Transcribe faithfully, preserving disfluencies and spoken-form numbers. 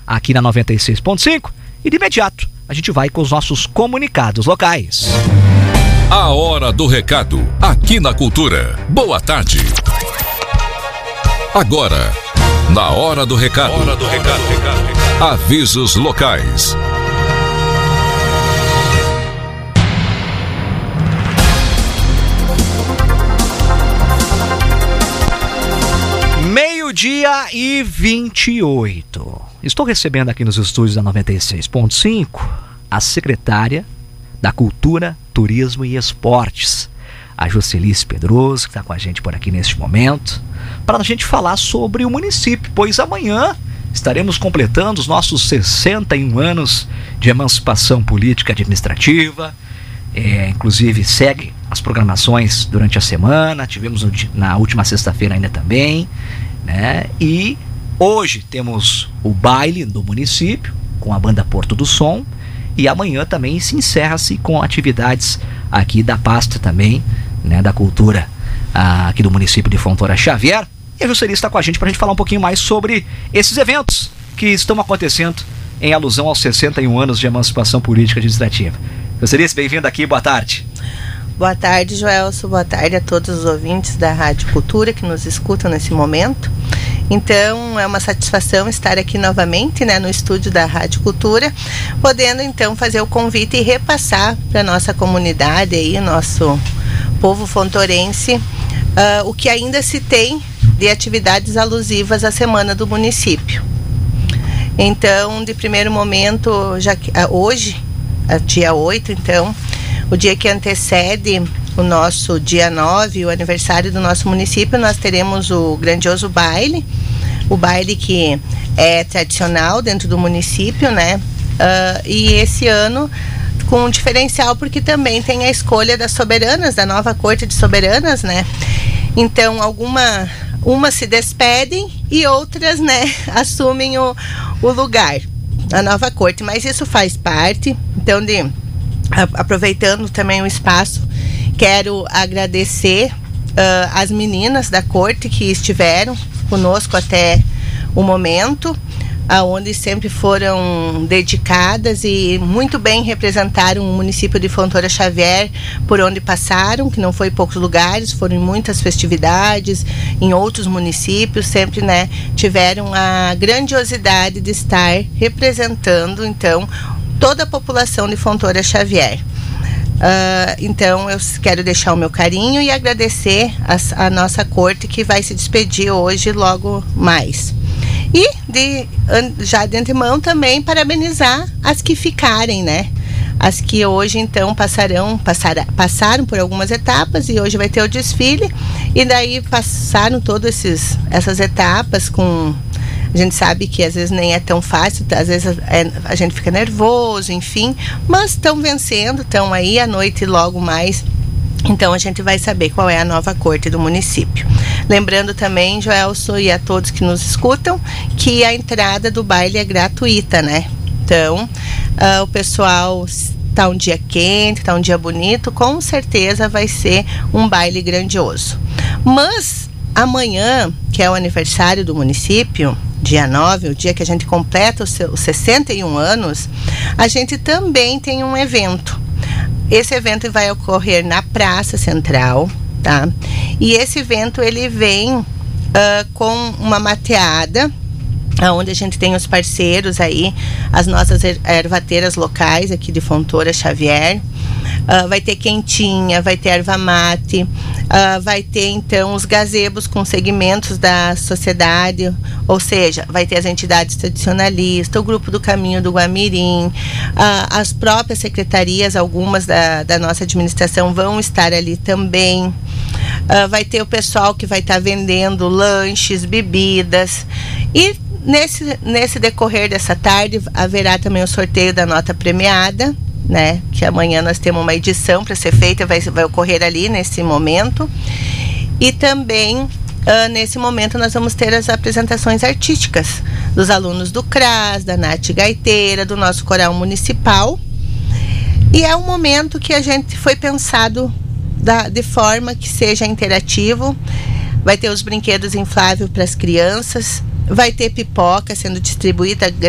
aqui na noventa e seis ponto cinco. E de imediato, a gente vai com os nossos comunicados locais. A hora do recado, aqui na Cultura. Boa tarde. Agora, na hora do recado. Hora do recado. Avisos locais. Meio-dia e vinte e oito. Estou recebendo aqui nos estúdios da noventa e seis ponto cinco a secretária da Cultura, Turismo e Esportes, a Jocelice Pedroso, que está com a gente por aqui neste momento, para a gente falar sobre o município, pois amanhã estaremos completando os nossos sessenta e um anos de emancipação política administrativa. É, inclusive segue as programações durante a semana, tivemos no, na última sexta-feira ainda também, né? E hoje temos o baile do município com a banda Porto do Som, e amanhã também se encerra-se com atividades aqui da pasta também, né, da cultura ah, aqui do município de Fontoura Xavier. E a Jocelice está com a gente para a gente falar um pouquinho mais sobre esses eventos que estão acontecendo em alusão aos sessenta e um anos de emancipação política administrativa. Jocelice, bem-vinda aqui, boa tarde. Boa tarde, Joelson, boa tarde a todos os ouvintes da Rádio Cultura que nos escutam nesse momento. Então, é uma satisfação estar aqui novamente, né, no estúdio da Rádio Cultura, podendo então fazer o convite e repassar para a nossa comunidade, aí, nosso povo fontorense, uh, o que ainda se tem de atividades alusivas à Semana do Município. Então, de primeiro momento, já que, uh, hoje, uh, dia oito, então, o dia que antecede o nosso dia nove, o aniversário do nosso município, nós teremos o grandioso baile, o baile que é tradicional dentro do município, né? Uh, e esse ano com um diferencial, porque também tem a escolha das soberanas, da nova corte de soberanas, né? Então, alguma, umas se despedem e outras, né, assumem o, o lugar, a nova corte, mas isso faz parte. Então, de aproveitando também o espaço, quero agradecer uh, as meninas da corte que estiveram conosco até o momento, aonde sempre foram dedicadas e muito bem representaram o município de Fontoura Xavier por onde passaram, que não foi em poucos lugares, foram em muitas festividades, em outros municípios, sempre, né, tiveram a grandiosidade de estar representando, então, toda a população de Fontoura Xavier. Uh, então eu quero deixar o meu carinho e agradecer a, a nossa corte que vai se despedir hoje logo mais. E de, já de antemão também parabenizar as que ficarem, né? As que hoje então passarão, passar, passaram por algumas etapas e hoje vai ter o desfile, e daí passaram todas esses, essas etapas com... A gente sabe que às vezes nem é tão fácil, às vezes é, a gente fica nervoso, enfim, mas estão vencendo, estão aí à noite logo mais. Então a gente vai saber qual é a nova corte do município. Lembrando também, Joelson, e a todos que nos escutam, que a entrada do baile é gratuita, né? Então, uh, o pessoal... Está um dia quente, está um dia bonito, com certeza vai ser um baile grandioso. Mas amanhã, que é o aniversário do município, dia nove, o dia que a gente completa os seus sessenta e um anos, a gente também tem um evento. Esse evento vai ocorrer na Praça Central, tá? E esse evento ele vem uh, com uma mateada, onde a gente tem os parceiros aí, as nossas ervateiras locais aqui de Fontoura Xavier. Uh, vai ter quentinha, vai ter erva mate, uh, vai ter então os gazebos com segmentos da sociedade, ou seja, vai ter as entidades tradicionalistas, o grupo do Caminho do Guamirim, uh, as próprias secretarias, algumas da, da nossa administração vão estar ali também. Uh, vai ter o pessoal que vai estar tá vendendo lanches, bebidas, e Nesse, nesse decorrer dessa tarde haverá também o sorteio da nota premiada, né? Que amanhã nós temos uma edição para ser feita, vai, vai ocorrer ali nesse momento. E também uh, nesse momento nós vamos ter as apresentações artísticas dos alunos do C R A S, da Nath Gaiteira, do nosso coral municipal. E é um momento que a gente foi pensado da, de forma que seja interativo. Vai ter os brinquedos infláveis para as crianças, vai ter pipoca sendo distribuída